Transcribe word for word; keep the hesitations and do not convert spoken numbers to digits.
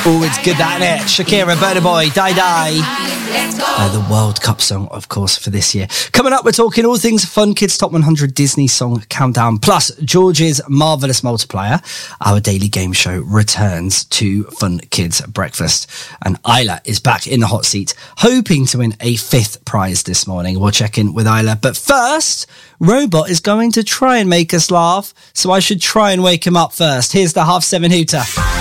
Oh, it's good, that, isn't it? Shakira, Burna Boy, Die Die. Uh, the World Cup song, of course, for this year. Coming up, we're talking all things Fun Kids Top one hundred Disney Song Countdown, plus George's Marvellous Multiplier. Our daily game show returns to Fun Kids Breakfast. And Isla is back in the hot seat, hoping to win a fifth prize this morning. We'll check in with Isla. But first, Robot is going to try and make us laugh, so I should try and wake him up first. Here's the half seven hooter.